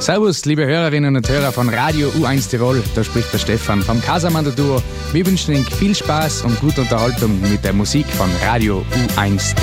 Servus, liebe Hörerinnen und Hörer von Radio U1 Tirol, da spricht der Stefan vom Casamandel Duo. Wir wünschen Ihnen viel Spaß und gute Unterhaltung mit der Musik von Radio U1 Tirol.